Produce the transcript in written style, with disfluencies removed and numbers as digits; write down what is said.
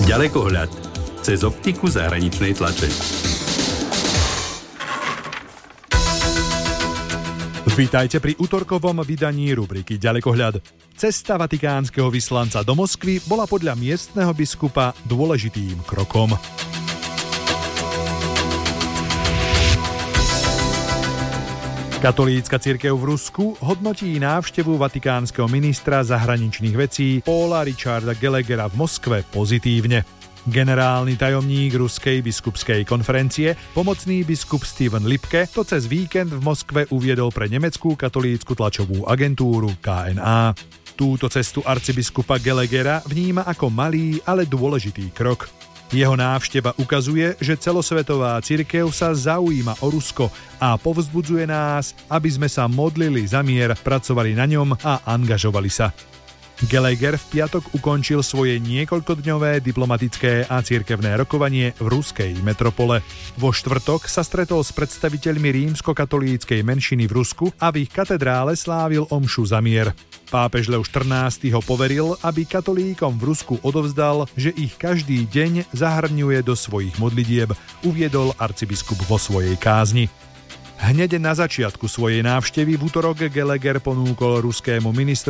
Ďalekohľad cez optiku zahraničnej tlače. Vítajte pri utorkovom vydaní rubriky Ďalekohľad. Cesta vatikánskeho vyslanca do Moskvy bola podľa miestneho biskupa dôležitým krokom. Katolícka cirkev v Rusku hodnotí návštevu vatikánskeho ministra zahraničných vecí Paula Richarda Gallaghera v Moskve pozitívne. Generálny tajomník Ruskej biskupskej konferencie, pomocný biskup Steven Lipke, to cez víkend v Moskve uviedol pre nemeckú katolícku tlačovú agentúru KNA. Túto cestu arcibiskupa Gallaghera vníma ako malý, ale dôležitý krok. Jeho návšteva ukazuje, že celosvetová cirkev sa zaujíma o Rusko a povzbudzuje nás, aby sme sa modlili za mier, pracovali na ňom a angažovali sa. Gallagher v piatok ukončil svoje niekoľkodňové diplomatické a cirkevné rokovanie v ruskej metropole. Vo štvrtok sa stretol s predstaviteľmi rímskokatolíckej menšiny v Rusku a v ich katedrále slávil omšu za mier. Pápež Leo XIV. Ho poveril, aby katolíkom v Rusku odovzdal, že ich každý deň zahrňuje do svojich modlitieb, uviedol arcibiskup vo svojej kázni. Hneď na začiatku svojej návštevy v utorok Gallagher ponúkol ruskému ministrovi